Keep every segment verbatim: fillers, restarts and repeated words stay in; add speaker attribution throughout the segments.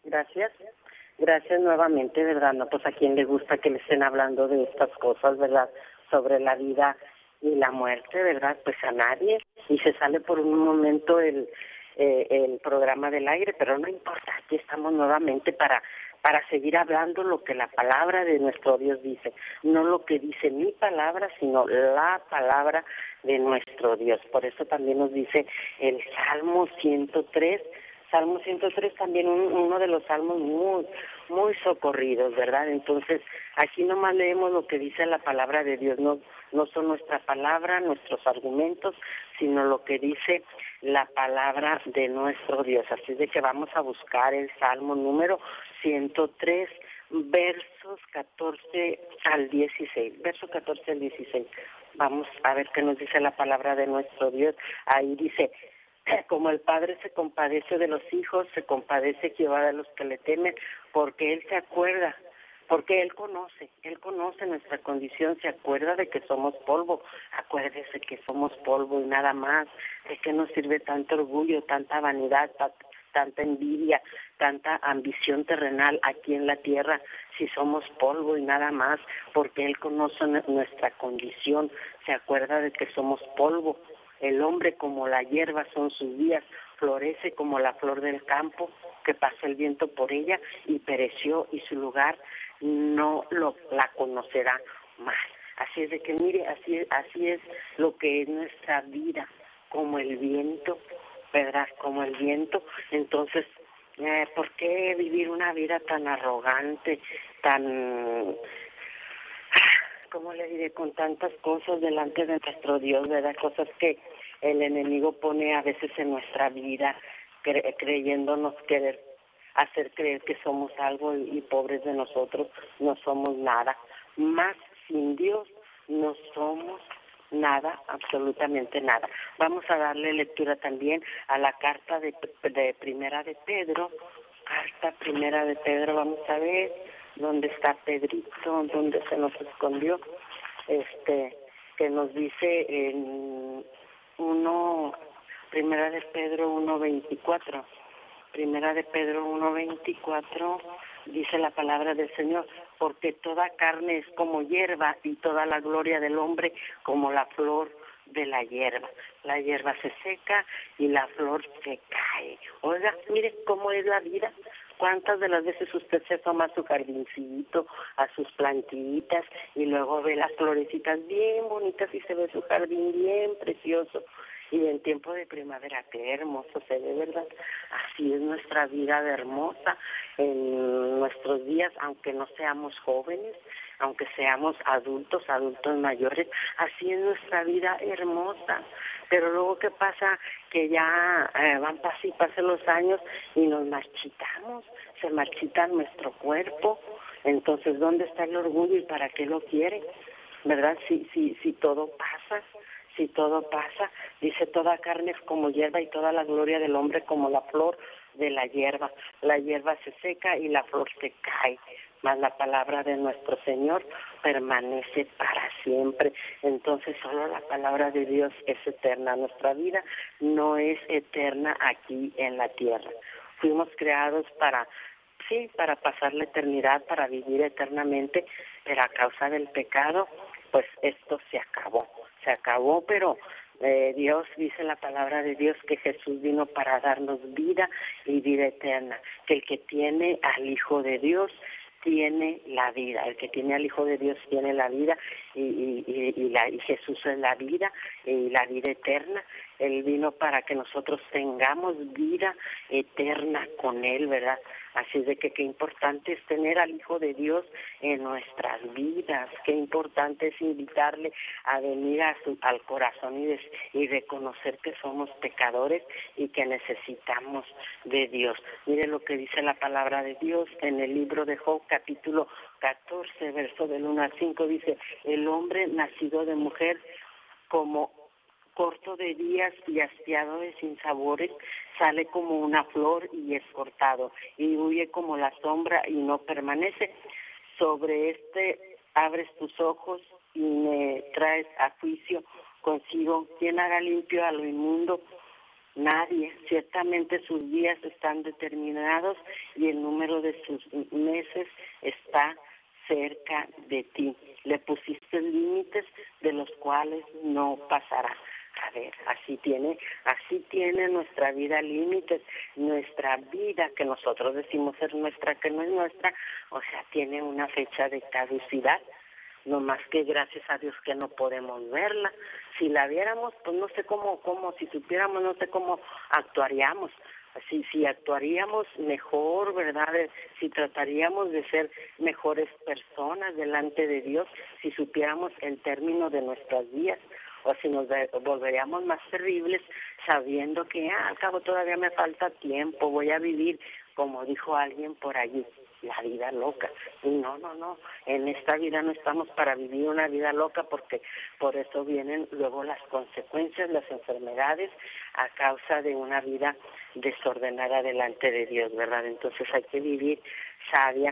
Speaker 1: Gracias. Gracias nuevamente, ¿verdad? No, pues a quien le gusta que le estén hablando de estas cosas, ¿verdad? Sobre la vida y la muerte, ¿verdad? Pues a nadie. Y se sale por un momento el eh, el programa del aire, pero no importa, aquí estamos nuevamente para para seguir hablando lo que la palabra de nuestro Dios dice, no lo que dice mi palabra, sino la palabra de nuestro Dios. Por eso también nos dice el Salmo ciento tres, Salmo ciento tres también un, uno de los salmos muy, muy socorridos, ¿verdad? Entonces, aquí nomás leemos lo que dice la palabra de Dios, no, no son nuestra palabra, nuestros argumentos, sino lo que dice la palabra de nuestro Dios. Así de que vamos a buscar el Salmo número ciento tres, versos catorce al dieciséis, verso catorce al dieciséis. Vamos a ver qué nos dice la palabra de nuestro Dios. Ahí dice: como el Padre se compadece de los hijos, se compadece Jehová de los que le temen, porque Él se acuerda, porque Él conoce, Él conoce nuestra condición, se acuerda de que somos polvo. Acuérdese que somos polvo y nada más. ¿De qué nos sirve tanto orgullo, tanta vanidad, tanta envidia, tanta ambición terrenal aquí en la tierra, si somos polvo y nada más? Porque Él conoce nuestra condición, se acuerda de que somos polvo. El hombre como la hierba son sus días, florece como la flor del campo, que pasa el viento por ella y pereció, y su lugar no lo la conocerá más. Así es de que mire, así, así es lo que es nuestra vida, como el viento, ¿verdad? Como el viento. Entonces, eh, ¿por qué vivir una vida tan arrogante, tan... ¿cómo le diré? Con tantas cosas delante de nuestro Dios, ¿verdad? Cosas que el enemigo pone a veces en nuestra vida, cre- creyéndonos querer hacer creer que somos algo y, y pobres de nosotros, no somos nada. Más sin Dios no somos nada, absolutamente nada. Vamos a darle lectura también a la carta de, de Primera de Pedro, carta Primera de Pedro, vamos a ver dónde está Pedrito, dónde se nos escondió, este, que nos dice en uno, Primera de Pedro uno veinticuatro, Primera de Pedro uno veinticuatro, dice la palabra del Señor: porque toda carne es como hierba y toda la gloria del hombre como la flor de la hierba. La hierba se seca y la flor se cae. Oiga, mire cómo es la vida. ¿Cuántas de las veces usted se toma a su jardincito, a sus plantitas, y luego ve las florecitas bien bonitas y se ve su jardín bien precioso? Y en tiempo de primavera, qué hermoso se ve, ¿verdad? Así es nuestra vida de hermosa en nuestros días, aunque no seamos jóvenes, aunque seamos adultos, adultos mayores, así es nuestra vida hermosa. Pero luego, ¿qué pasa? Que ya eh, van pas- y pasan los años y nos marchitamos, se marchita nuestro cuerpo. Entonces, ¿dónde está el orgullo y para qué lo quiere? ¿Verdad? Si, si, si todo pasa, si todo pasa, dice: toda carne es como hierba y toda la gloria del hombre como la flor de la hierba. La hierba se seca y la flor se cae, mas la palabra de nuestro Señor permanece para siempre. Entonces, solo la palabra de Dios es eterna. Nuestra vida no es eterna aquí en la tierra. Fuimos creados para, sí, para pasar la eternidad, para vivir eternamente, pero a causa del pecado, pues esto se acabó. Se acabó, pero eh, Dios, dice la palabra de Dios, que Jesús vino para darnos vida y vida eterna, que el que tiene al Hijo de Dios tiene la vida, el que tiene al Hijo de Dios tiene la vida, y, y, y, y, la, y Jesús es la vida y la vida eterna. Él vino para que nosotros tengamos vida eterna con Él, ¿verdad? Así de que qué importante es tener al Hijo de Dios en nuestras vidas, qué importante es invitarle a venir a su, al corazón y, des, y reconocer que somos pecadores y que necesitamos de Dios. Mire lo que dice la palabra de Dios en el libro de Job, capítulo catorce, verso del uno al cinco, dice: el hombre nacido de mujer, como corto de días y hastiado de sinsabores, sale como una flor y es cortado, y huye como la sombra y no permanece. Sobre este abres tus ojos y me traes a juicio consigo. ¿Quién haga limpio a lo inmundo Nadie. Ciertamente sus días están determinados y el número de sus meses está cerca de ti. Le pusiste límites de los cuales no pasará. A ver, así tiene, así tiene nuestra vida límites, nuestra vida que nosotros decimos ser nuestra, que no es nuestra, o sea, tiene una fecha de caducidad. No más que gracias a Dios que no podemos verla. Si la viéramos, pues no sé cómo, cómo, si supiéramos, no sé cómo actuaríamos. Si, si actuaríamos mejor, ¿verdad? Si trataríamos de ser mejores personas delante de Dios, si supiéramos el término de nuestras vidas, o si nos volveríamos más terribles sabiendo que ah, al cabo todavía me falta tiempo, voy a vivir, como dijo alguien por allí, la vida loca. Y no, no, no, en esta vida no estamos para vivir una vida loca, porque por eso vienen luego las consecuencias, las enfermedades, a causa de una vida desordenada delante de Dios, ¿verdad? Entonces hay que vivir sabia,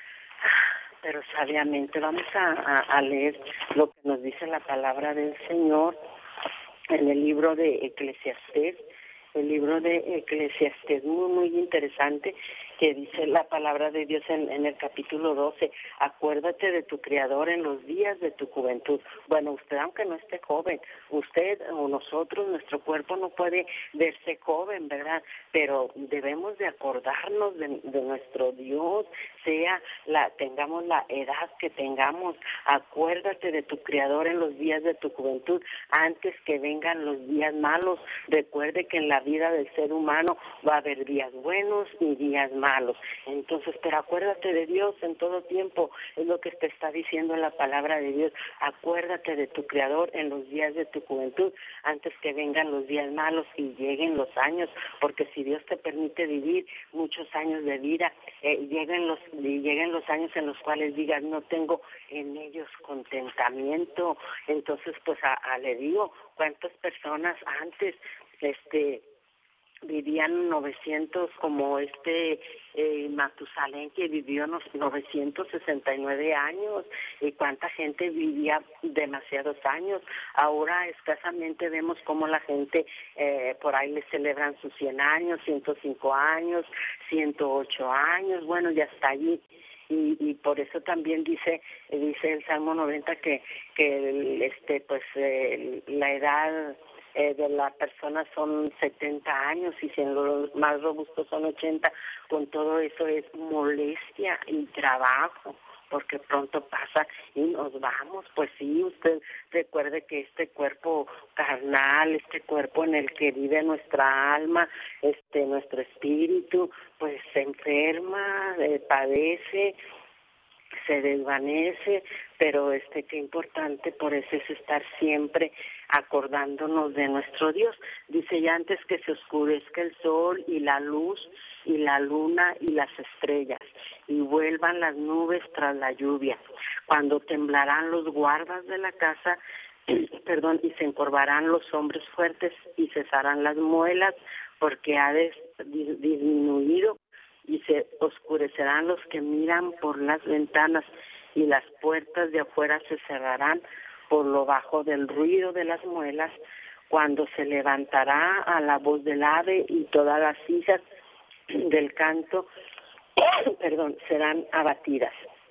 Speaker 1: pero sabiamente. Vamos a, a, a leer lo que nos dice la palabra del Señor en el libro de Eclesiastés, el libro de Eclesiastés, muy, muy interesante, que dice la palabra de Dios en, en el capítulo doce, acuérdate de tu Creador en los días de tu juventud. Bueno, usted aunque no esté joven, usted o nosotros, nuestro cuerpo no puede verse joven, ¿verdad? Pero debemos de acordarnos de, de nuestro Dios, sea la tengamos la edad que tengamos, acuérdate de tu Creador en los días de tu juventud, antes que vengan los días malos. Recuerde que en la vida del ser humano va a haber días buenos y días malos. Entonces, pero acuérdate de Dios en todo tiempo, es lo que te está diciendo en la palabra de Dios. Acuérdate de tu Creador en los días de tu juventud, antes que vengan los días malos y lleguen los años, porque si Dios te permite vivir muchos años de vida, eh, lleguen los lleguen los años en los cuales digas, no tengo en ellos contentamiento. Entonces, pues a, a le digo, cuántas personas antes este vivían novecientos, como este eh, Matusalén, que vivió novecientos sesenta y nueve años, y cuánta gente vivía demasiados años. Ahora escasamente vemos cómo la gente eh, por ahí le celebran sus cien años, ciento cinco años, ciento ocho años, bueno, ya está allí. Y, y por eso también dice dice el Salmo noventa que que el, este pues eh, la edad Eh, de la persona son setenta años, y si en los más robustos son ochenta, con todo eso es molestia y trabajo, porque pronto pasa y nos vamos. Pues sí, usted recuerde que este cuerpo carnal, este cuerpo en el que vive nuestra alma, este nuestro espíritu, pues se enferma, eh, padece, se desvanece, pero este qué importante por eso es estar siempre acordándonos de nuestro Dios. Dice, ya antes que se oscurezca el sol y la luz y la luna y las estrellas y vuelvan las nubes tras la lluvia, cuando temblarán los guardas de la casa, perdón, y se encorvarán los hombres fuertes y cesarán las muelas, porque ha des, disminuido, y se oscurecerán los que miran por las ventanas, y las puertas de afuera se cerrarán por lo bajo del ruido de las muelas, cuando se levantará a la voz del ave, y todas las hijas del canto perdón, serán abatidas,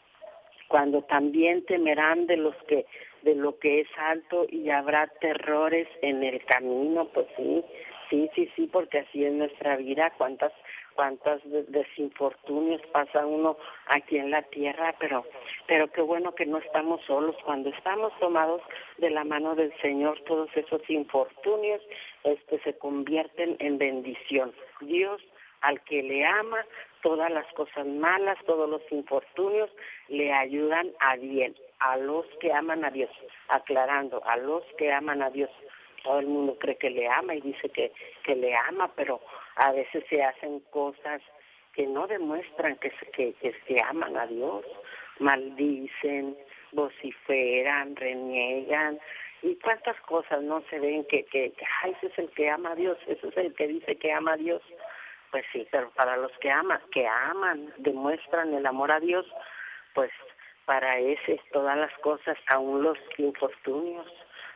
Speaker 1: cuando también temerán de los que de lo que es alto, y habrá terrores en el camino. Pues sí, sí, sí, sí, porque así es nuestra vida. Cuántas cuántas desinfortunios pasa uno aquí en la tierra, pero pero qué bueno que no estamos solos. Cuando estamos tomados de la mano del Señor, todos esos infortunios este se convierten en bendición. Dios, al que le ama, todas las cosas malas, todos los infortunios le ayudan a bien, a los que aman a Dios, aclarando, a los que aman a Dios. Todo el mundo cree que le ama y dice que, que le ama, pero a veces se hacen cosas que no demuestran que se, que, que se aman a Dios. Maldicen, vociferan, reniegan, y cuántas cosas no se ven que, que, que ay, ese es el que ama a Dios, ese es el que dice que ama a Dios. Pues sí, pero para los que aman, que aman, demuestran el amor a Dios, pues para ese todas las cosas, aún los infortunios,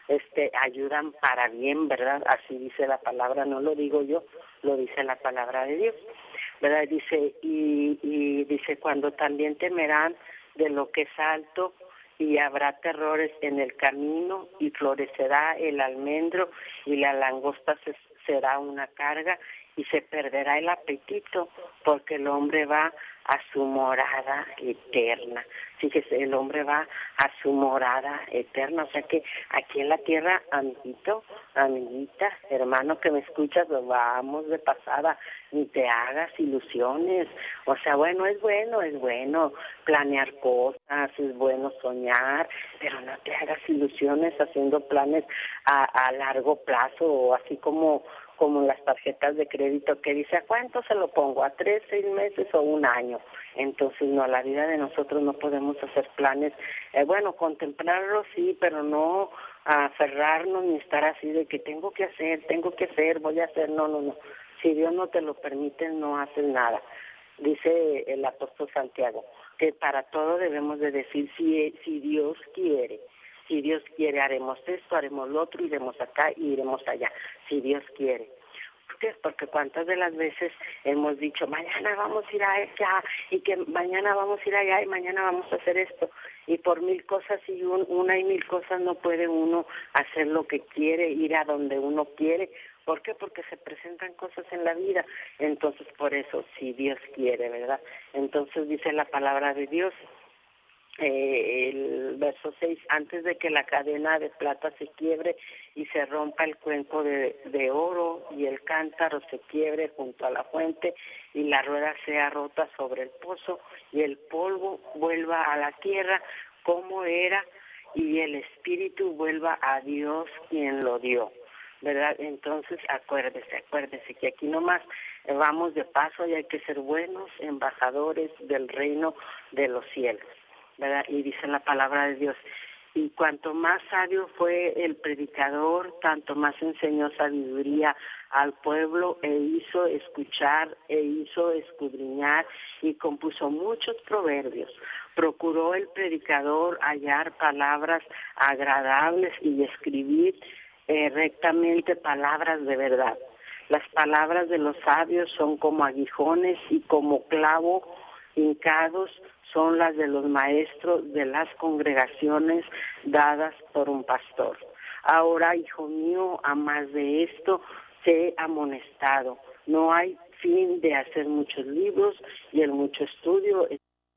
Speaker 1: este ayudan para bien, ¿verdad? Así dice la palabra, no lo digo yo, lo dice la palabra de Dios, ¿verdad? Dice, y, y dice, cuando también temerán de lo que es alto, y habrá terrores en el camino, y florecerá el almendro, y la langosta se, será una carga, y se perderá el apetito, porque el hombre va a su morada eterna. Fíjese, el hombre va a su morada eterna. O sea que aquí en la tierra, amiguito, amiguita, hermano que me escuchas, vamos de pasada, ni te hagas ilusiones. O sea, bueno, es bueno, es bueno planear cosas, es bueno soñar, pero no te hagas ilusiones haciendo planes a, a largo plazo, o así como como las tarjetas de crédito que dice, ¿a cuánto se lo pongo? ¿A tres, seis meses o un año? Entonces, no, la vida de nosotros no podemos hacer planes, eh, bueno, contemplarlos sí, pero no aferrarnos ni estar así de que tengo que hacer, tengo que hacer, voy a hacer, no, no, no. Si Dios no te lo permite, no haces nada. Dice el apóstol Santiago, que para todo debemos de decir, si, si Dios quiere. Si Dios quiere, haremos esto, haremos lo otro, iremos acá y iremos allá, si Dios quiere. ¿Por qué? Porque cuántas de las veces hemos dicho, mañana vamos a ir allá, y que mañana vamos a ir allá, y mañana vamos a hacer esto, y por mil cosas y un, una y mil cosas no puede uno hacer lo que quiere, ir a donde uno quiere. ¿Por qué? Porque se presentan cosas en la vida. Entonces, por eso, si Dios quiere, ¿verdad? Entonces dice la palabra de Dios, Eh, el verso seis, antes de que la cadena de plata se quiebre y se rompa el cuenco de, de oro, y el cántaro se quiebre junto a la fuente, y la rueda sea rota sobre el pozo, y el polvo vuelva a la tierra como era, y el espíritu vuelva a Dios quien lo dio, ¿verdad? Entonces acuérdese, acuérdese que aquí nomás vamos de paso y hay que ser buenos embajadores del reino de los cielos, ¿verdad? Y dice la palabra de Dios, y cuanto más sabio fue el predicador, tanto más enseñó sabiduría al pueblo, e hizo escuchar, e hizo escudriñar, y compuso muchos proverbios. Procuró el predicador hallar palabras agradables y escribir eh, rectamente palabras de verdad. Las palabras de los sabios son como aguijones, y como clavo hincados son las de los maestros de las congregaciones dadas por un pastor. Ahora, hijo mío, a más de esto, sé amonestado. No hay fin de hacer muchos libros, y el mucho estudio.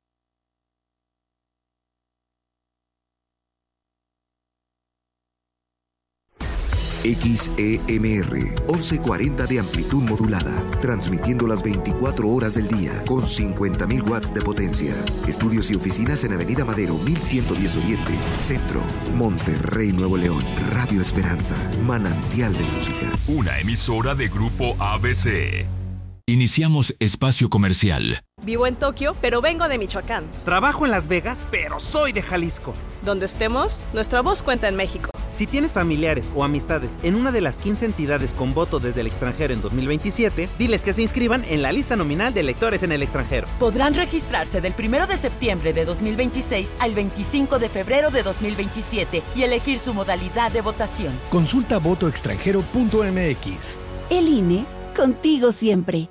Speaker 2: X E M R, once cuarenta de amplitud modulada, transmitiendo las veinticuatro horas del día, con cincuenta mil watts de potencia. Estudios y oficinas en Avenida Madero, mil ciento diez Oriente, Centro, Monterrey, Nuevo León. Radio Esperanza, manantial de música.
Speaker 3: Una emisora de Grupo A B C. Iniciamos espacio comercial.
Speaker 4: Vivo en Tokio, pero vengo de Michoacán.
Speaker 5: Trabajo en Las Vegas, pero soy de Jalisco.
Speaker 4: Donde estemos, nuestra voz cuenta en México.
Speaker 5: Si tienes familiares o amistades en una de las quince entidades con voto desde el extranjero en dos mil veintisiete, diles que se inscriban en la lista nominal de electores en el extranjero.
Speaker 6: Podrán registrarse del primero de septiembre de dos mil veintiséis al veinticinco de febrero de dos mil veintisiete y elegir su modalidad de votación.
Speaker 7: Consulta voto extranjero punto m x.
Speaker 8: El I N E, contigo siempre.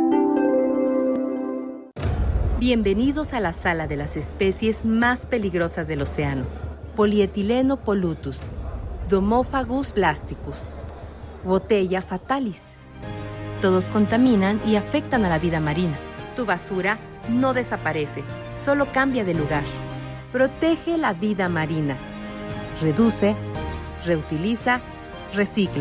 Speaker 9: Bienvenidos a la sala de las especies más peligrosas del océano. Polietileno polutus, Domophagus plasticus, Botella fatalis. Todos contaminan y afectan a la vida marina. Tu basura no desaparece, solo cambia de lugar. Protege la vida marina. Reduce, reutiliza, recicla.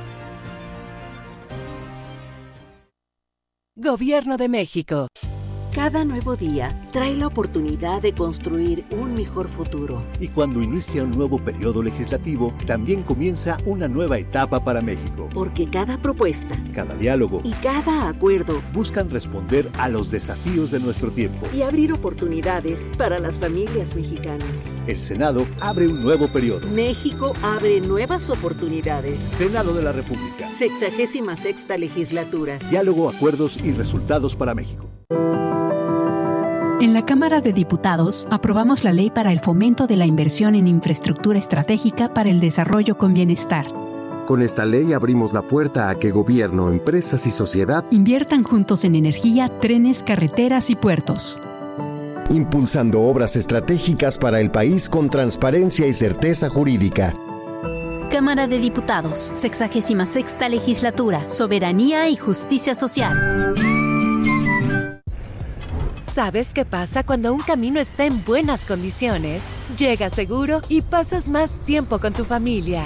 Speaker 10: Gobierno de México.
Speaker 8: Cada nuevo día trae la oportunidad de construir un mejor futuro.
Speaker 11: Y cuando inicia un nuevo periodo legislativo, también comienza una nueva etapa para México.
Speaker 8: Porque cada propuesta,
Speaker 11: cada diálogo
Speaker 8: y cada acuerdo
Speaker 11: buscan responder a los desafíos de nuestro tiempo
Speaker 8: y abrir oportunidades para las familias mexicanas.
Speaker 11: El Senado abre un nuevo periodo.
Speaker 8: México abre nuevas oportunidades.
Speaker 11: Senado de la República.
Speaker 8: Sexagésima sexta legislatura.
Speaker 11: Diálogo, acuerdos y resultados para México.
Speaker 12: En la Cámara de Diputados aprobamos la Ley para el Fomento de la Inversión en Infraestructura Estratégica para el Desarrollo con Bienestar.
Speaker 13: Con esta ley abrimos la puerta a que gobierno, empresas y sociedad
Speaker 12: inviertan juntos en energía, trenes, carreteras y puertos.
Speaker 13: Impulsando obras estratégicas para el país con transparencia y certeza jurídica.
Speaker 14: Cámara de Diputados, sexagésima sexta Legislatura, Soberanía y Justicia Social.
Speaker 10: ¿Sabes qué pasa cuando un camino está en buenas condiciones? Llegas seguro y pasas más tiempo con tu familia.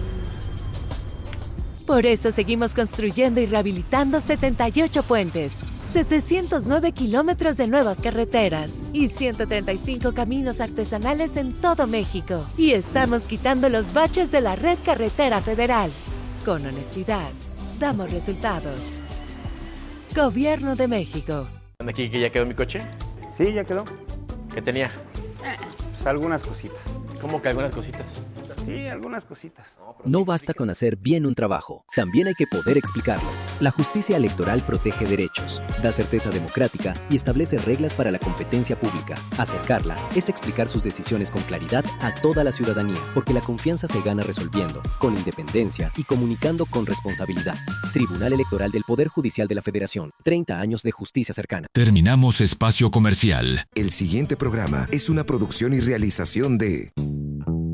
Speaker 10: Por eso seguimos construyendo y rehabilitando setenta y ocho puentes, setecientos nueve kilómetros de nuevas carreteras y ciento treinta y cinco caminos artesanales en todo México. Y estamos quitando los baches de la red carretera federal. Con honestidad, damos resultados. Gobierno de México.
Speaker 15: ¿Aquí que ya quedó mi coche?
Speaker 16: Sí, ya quedó.
Speaker 15: ¿Qué tenía?
Speaker 16: Eh, pues algunas cositas.
Speaker 15: ¿Cómo que algunas cositas?
Speaker 16: Sí, algunas cositas.
Speaker 17: No basta con hacer bien un trabajo, también hay que poder explicarlo. La justicia electoral protege derechos, da certeza democrática y establece reglas para la competencia pública. Acercarla es explicar sus decisiones con claridad a toda la ciudadanía, porque la confianza se gana resolviendo, con independencia y comunicando con responsabilidad. Tribunal Electoral del Poder Judicial de la Federación. treinta años de justicia cercana.
Speaker 3: Terminamos espacio comercial.
Speaker 2: El siguiente programa es una producción y realización de